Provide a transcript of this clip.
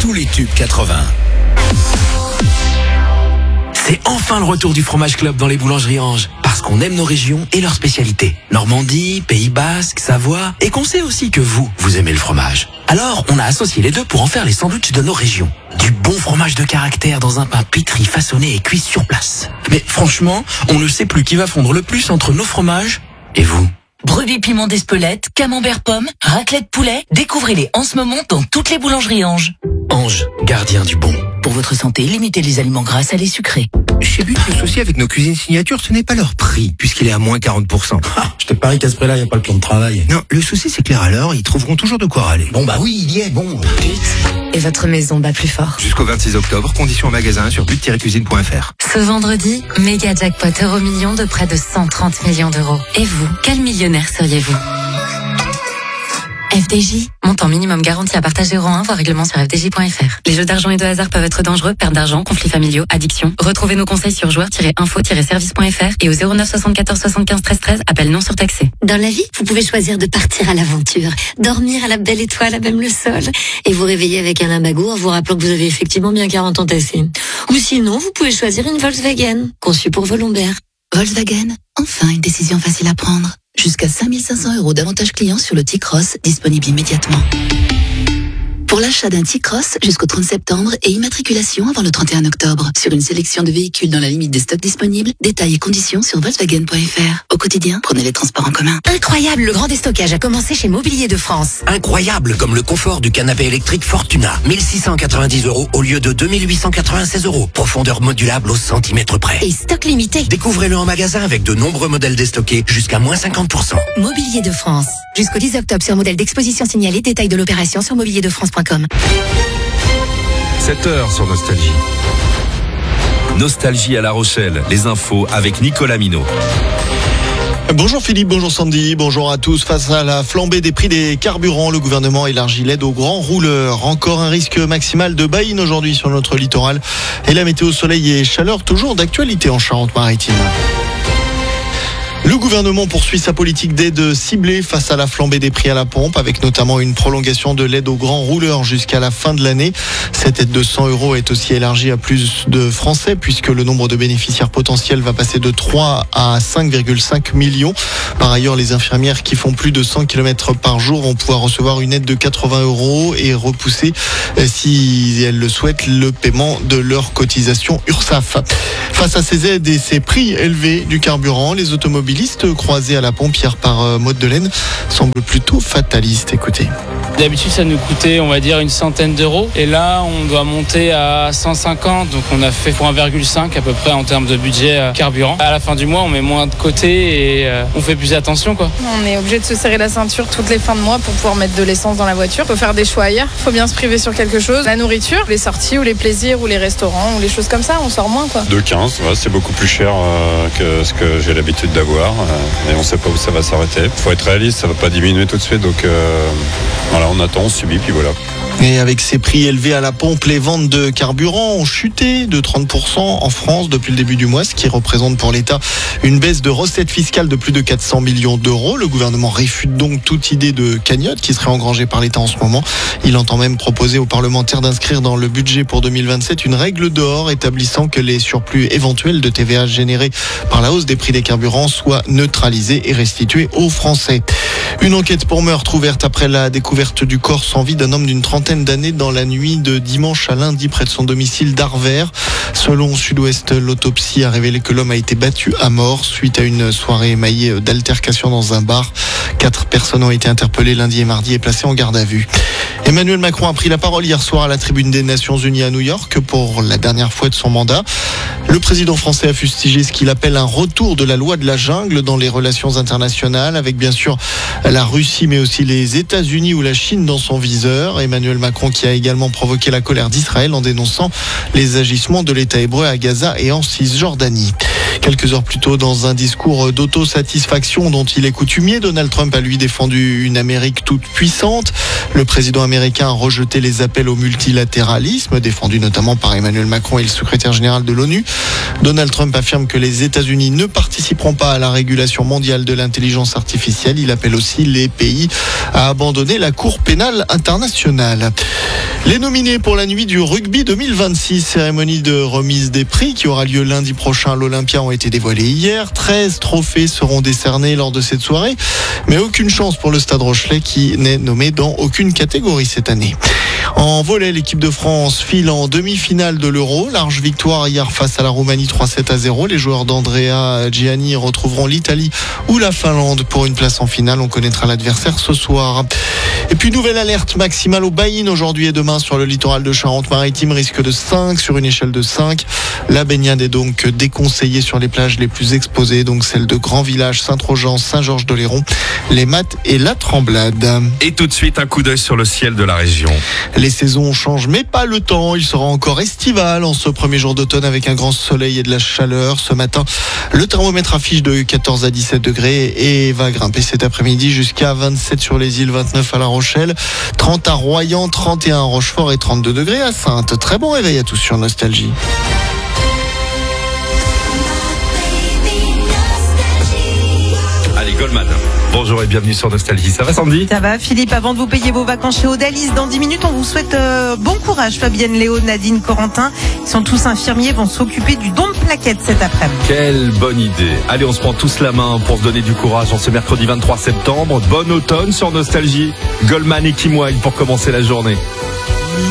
tous les tubes 80. C'est enfin le retour du Fromage Club dans les boulangeries Ange. Parce qu'on aime nos régions et leurs spécialités. Normandie, Pays Basque, Savoie. Et qu'on sait aussi que vous aimez le fromage. Alors, on a associé les deux pour en faire les sandwichs de nos régions. Du bon fromage de caractère dans un pain pétri, façonné et cuit sur place. Mais franchement, on ne sait plus qui va fondre le plus entre nos fromages et vous. Brebis piment d'Espelette, camembert pomme, raclette poulet. Découvrez-les en ce moment dans toutes les boulangeries Ange. Ange, gardien du bon. Pour votre santé, limitez les aliments gras, salés, sucrés. Chez But, le souci avec nos cuisines signature, ce n'est pas leur prix, puisqu'il est à moins 40%. Je te parie qu'à ce prix-là, il n'y a pas le plan de travail. Non, le souci c'est que les râleurs, ils trouveront toujours de quoi râler. Bon bah oui, il y est, bon. Et votre maison bat plus fort. Jusqu'au 26 octobre, conditions en magasin sur but-cuisine.fr. Ce vendredi, méga jackpot euro-million de près de 130 millions d'euros. Et vous, quel millionnaire seriez-vous ? FDJ, montant minimum garanti à partager euro 1, voire règlement sur fdj.fr. Les jeux d'argent et de hasard peuvent être dangereux, perte d'argent, conflits familiaux, addiction. Retrouvez nos conseils sur joueurs-info-service.fr et au 09 74 75 13 13, appel non surtaxé. Dans la vie, vous pouvez choisir de partir à l'aventure, dormir à la belle étoile, à même le sol, et vous réveiller avec un limbago en vous rappelant que vous avez effectivement bien 40 ans tassés. Ou sinon, vous pouvez choisir une Volkswagen, conçue pour vos lombaires. Volkswagen, enfin une décision facile à prendre. Jusqu'à 5 500 € d'avantages clients sur le T-Cross, disponible immédiatement. Pour l'achat d'un T-Cross jusqu'au 30 septembre et immatriculation avant le 31 octobre. Sur une sélection de véhicules dans la limite des stocks disponibles, détails et conditions sur Volkswagen.fr. Au quotidien, prenez les transports en commun. Incroyable, le grand déstockage a commencé chez Mobilier de France. Incroyable comme le confort du canapé électrique Fortuna. 1690 € au lieu de 2896 €. Profondeur modulable au centimètre près. Et stock limité. Découvrez-le en magasin avec de nombreux modèles déstockés jusqu'à moins 50%. Mobilier de France. Jusqu'au 10 octobre sur modèle d'exposition signalé. Détail de l'opération sur mobilierdefrance.com. 7h sur Nostalgie. Nostalgie à La Rochelle. Les infos avec Nicolas Minot. Bonjour Philippe, bonjour Sandy, bonjour à tous. Face à la flambée des prix des carburants, le gouvernement élargit l'aide aux grands rouleurs. Encore un risque maximal de baïne aujourd'hui sur notre littoral. Et la météo soleil et chaleur toujours d'actualité en Charente-Maritime. Le gouvernement poursuit sa politique d'aide ciblée face à la flambée des prix à la pompe, avec notamment une prolongation de l'aide aux grands rouleurs jusqu'à la fin de l'année. Cette aide de 100 € est aussi élargie à plus de Français, puisque le nombre de bénéficiaires potentiels va passer de 3 à 5,5 millions. Par ailleurs, les infirmières qui font plus de 100 km par jour vont pouvoir recevoir une aide de 80 € et repousser, si elles le souhaitent, le paiement de leur cotisation URSSAF. Face à ces aides et ces prix élevés du carburant, les automobilistes croisés à la pompe hier par Maud Delaine semblent plutôt fatalistes. Écoutez. D'habitude, ça nous coûtait, on va dire, une centaine d'euros. Et là, on doit monter à 150. Donc, on a fait pour 1,5 à peu près en termes de budget carburant. À la fin du mois, on met moins de côté et on fait plus attention, quoi. On est obligé de se serrer la ceinture toutes les fins de mois pour pouvoir mettre de l'essence dans la voiture. Faut faire des choix ailleurs. Faut bien se priver sur quelque chose. La nourriture, les sorties ou les plaisirs ou les restaurants ou les choses comme ça, on sort moins, quoi. 2,15, ouais, c'est beaucoup plus cher que ce que j'ai l'habitude d'avoir. Et on sait pas où ça va s'arrêter. Faut être réaliste, ça va pas diminuer tout de suite. Donc voilà, on attend, on subit, puis voilà. Et avec ces prix élevés à la pompe, les ventes de carburant ont chuté de 30% en France depuis le début du mois, ce qui représente pour l'État une baisse de recettes fiscales de plus de 400 millions d'euros. Le gouvernement réfute donc toute idée de cagnotte qui serait engrangée par l'État en ce moment. Il entend même proposer aux parlementaires d'inscrire dans le budget pour 2027 une règle d'or établissant que les surplus éventuels de TVA générés par la hausse des prix des carburants soient neutralisés et restitués aux Français. Une enquête pour meurtre ouverte après la découverte du corps sans vie d'un homme d'une trentaine d'années dans la nuit de dimanche à lundi près de son domicile d'Arvers. Selon Sud-Ouest, l'autopsie a révélé que l'homme a été battu à mort suite à une soirée émaillée d'altercations dans un bar. 4 personnes ont été interpellées lundi et mardi et placées en garde à vue. Emmanuel Macron a pris la parole hier soir à la tribune des Nations Unies à New York pour la dernière fois de son mandat. Le président français a fustigé ce qu'il appelle un retour de la loi de la jungle dans les relations internationales, avec bien sûr la Russie mais aussi les États-Unis ou la Chine dans son viseur. Emmanuel Macron qui a également provoqué la colère d'Israël en dénonçant les agissements de l'État hébreu à Gaza et en Cisjordanie. Quelques heures plus tôt, dans un discours d'autosatisfaction dont il est coutumier, Donald Trump a lui défendu une Amérique toute puissante. Le président américain a rejeté les appels au multilatéralisme, défendus notamment par Emmanuel Macron et le secrétaire général de l'ONU. Donald Trump affirme que les États-Unis ne participeront pas à la régulation mondiale de l'intelligence artificielle. Il appelle aussi les pays à abandonner la Cour pénale internationale. Les nominés pour la nuit du rugby 2026, cérémonie de remise des prix qui aura lieu lundi prochain à l'Olympia, ont été dévoilés hier. 13 trophées seront décernés lors de cette soirée, mais aucune chance pour le Stade Rochelais qui n'est nommé dans aucune catégorie cette année. En volley, l'équipe de France file en demi-finale de l'Euro. Large victoire hier face à la Roumanie 3-7-0. Les joueurs d'Andrea Gianni retrouveront l'Italie ou la Finlande pour une place en finale. On connaîtra l'adversaire ce soir. Et puis nouvelle alerte maximale au Baïn aujourd'hui et demain sur le littoral de Charente-Maritime, risque de 5 sur une échelle de 5. La baignade est donc déconseillée sur les plages les plus exposées, donc celles de Grand Village, Saint-Trojan, Saint-Georges-d'Oléron, les Mattes et la Tremblade. Et tout de suite, un coup d'œil sur le ciel de la région. Les saisons changent, mais pas le temps. Il sera encore estival en ce premier jour d'automne avec un grand soleil et de la chaleur. Ce matin, le thermomètre affiche de 14 à 17 degrés et va grimper cet après-midi jusqu'à 27 sur les îles, 29 à La Rochelle, 30 à Royan, 31 à Rochefort et 32 degrés à Saintes. Très bon réveil à tous sur Nostalgie. Allez, Goldman. Bonjour et bienvenue sur Nostalgie. Ça va, Sandy? Ça va, Philippe. Avant de vous payer vos vacances chez Odalis, dans 10 minutes, on vous souhaite bon courage. Fabienne, Léo, Nadine, Corentin, ils sont tous infirmiers, vont s'occuper du don de plaquettes cet après-midi. Quelle bonne idée. Allez, on se prend tous la main pour se donner du courage en ce mercredi 23 septembre. Bon automne sur Nostalgie. Goldman et Kim Wilde pour commencer la journée.